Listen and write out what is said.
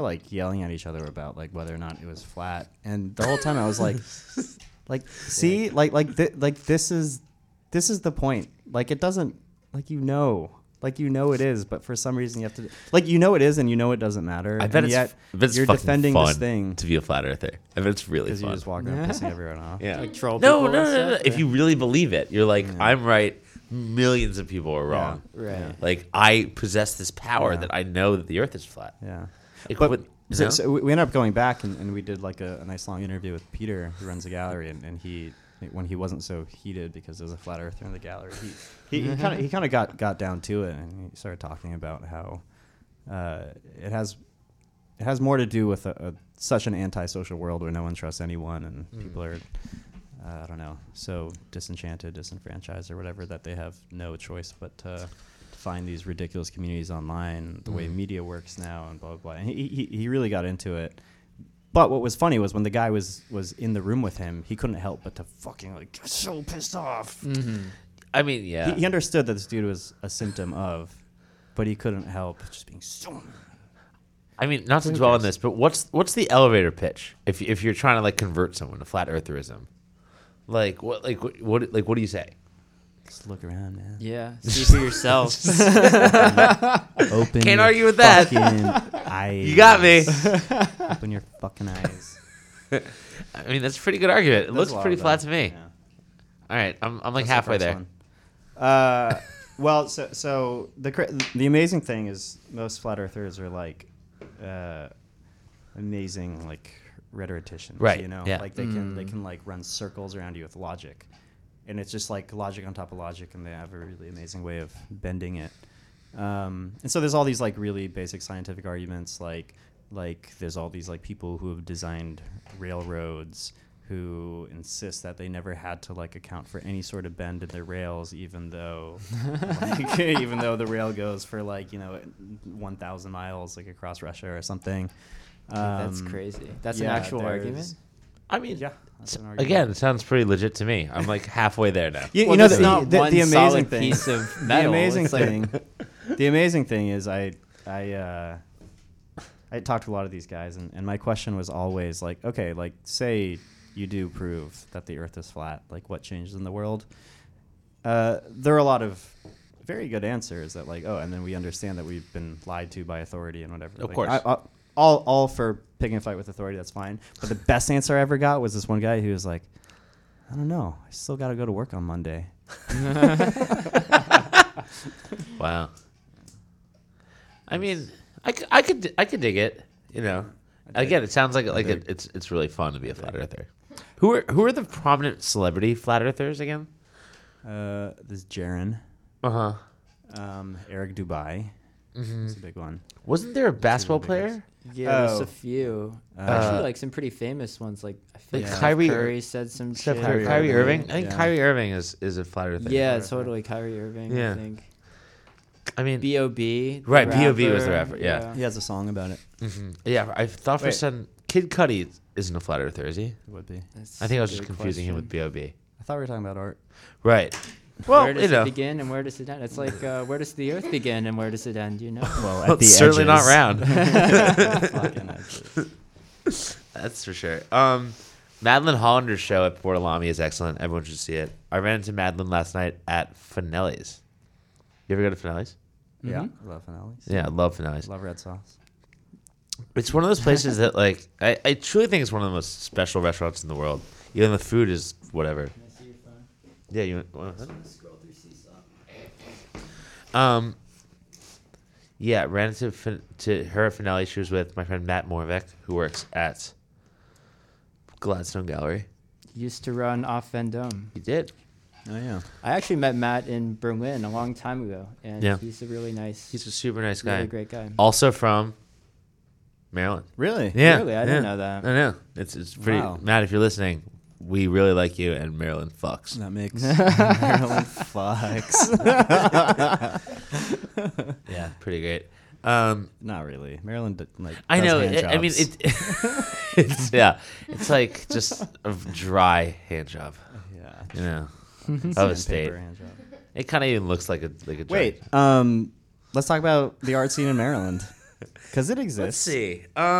like yelling at each other about like whether or not it was flat, and the whole time I was like, see, this is the point. Like it doesn't, like it is, but for some reason you have to, like it is, and it doesn't matter. I bet and yet it's you're fucking defending fun this thing to be a flat earther. I bet it's really because fun. you just walk around pissing everyone off. Yeah. Like troll No. people and stuff, If or- you really believe it, you're like, I'm right. Millions of people are wrong. Right. Like I possess this power Yeah. that I know that the Earth is flat. Yeah. Like, But what- so we ended up going back and we did like a nice long interview with Peter, who runs the gallery, and he, when he wasn't so heated because there was a flat earther in the gallery, he kind of got down to it, and he started talking about how it has more to do with such an antisocial world where no one trusts anyone, and people are I don't know, so disenchanted, disenfranchised, or whatever, that they have no choice but to find these ridiculous communities online, the way media works now, and blah blah blah. And he really got into it. But what was funny was when the guy was in the room with him, he couldn't help but to fucking like get so pissed off. I mean, yeah. He understood that this dude was a symptom of, but he couldn't help just being so. I mean, not to dwell on this, but what's the elevator pitch if you're trying to like convert someone to flat eartherism? What do you say? Just look around, man. Yeah. See for yourself. Open. Can't your argue with that. fucking eyes. You got me. Open your fucking eyes. I mean, that's a pretty good argument. It looks There's a lot pretty of flat that. to me. Yeah. All right, I'm like That's the halfway first there. one. Well, so the amazing thing is most flat earthers are like amazing like rhetoricians, Right, You know, yeah. like they can like run circles around you with logic, and it's just like logic on top of logic, and they have a really amazing way of bending it. And so there's all these like really basic scientific arguments, like there's all these like people who have designed railroads who insist that they never had to like account for any sort of bend in their rails, even though the rail goes for like 1,000 miles like across Russia or something. That's crazy. That's an yeah, actual there's- argument. I mean, Yeah, that's an argument. again, it sounds pretty legit to me. I'm like halfway there now. You Well, know, there's not one the amazing solid thing, piece of metal. The amazing It's like- thing, the amazing thing is I talked to a lot of these guys, and my question was always like, okay, like say you do prove that the Earth is flat, like what changes in the world? There are a lot of very good answers that like, oh, and then we understand that we've been lied to by authority and whatever. Of Like, course. all for picking a fight with authority, that's fine. But the best answer I ever got was this one guy who was like, I don't know, I still got to go to work on Monday. Wow. I mean, I could dig it. Again, it sounds like it's really fun to be a flat earther. Who are the prominent celebrity flat earthers again? This Jaron, Uh huh. Eric Dubai, is a big one. Wasn't there a basketball big player? Yeah, there's Oh. a few. Actually, like some pretty famous ones. Like I feel Like like Kyrie- Steph Curry said some Steph shit. Curry, Kyrie Irving. I think Yeah. Kyrie Irving is a flat earther. Yeah, totally. Kyrie Irving. Yeah. I think. I mean, B.O.B. Right, B.O.B. was the rapper, yeah. He has a song about it. yeah. I thought for a Wait. second, Kid Cudi isn't a flat earther, is he? It would be. That's I think I was a just good confusing him question. with B.O.B. I thought we were talking about art. Right. Well, Where does it begin and where does it end? It's like where does the Earth begin and where does it end? You know. Well, Well, it's certainly not round. Fucking edges. That's for sure. Madeline Hollander's show at Port Alami is excellent. Everyone should see it. I ran into Madeline last night at Finelli's. You ever go to Finelli's? Yeah, love finales. Yeah, I love Finelli's. Love red sauce. It's one of those places that, like, I truly think it's one of the most special restaurants in the world. Even the food is whatever. Can I see your phone? Yeah, you want Scroll through Seesaw. Yeah, ran into to her at Finale. She was with my friend Matt Morvek, who works at Gladstone Gallery. Used to run off Vendome. He did. Oh yeah. I actually met Matt in Berlin a long time ago, and Yeah. he's a really nice, He's a super nice guy. really great guy. Also from Maryland. Really? Yeah, Really? I didn't yeah. know that. I know. It's pretty. Wow. Matt, if you're listening, we really like you, and Maryland fucks. That makes Maryland fucks. Yeah, pretty great. Not really. Maryland like. I does know. hand I mean, jobs. it's yeah. It's like just a dry hand job. Yeah. You know, of a state. Sandpaper hand job. It kind of even looks like a Wait. Let's talk about the art scene in Maryland. Because it Let's exists. see.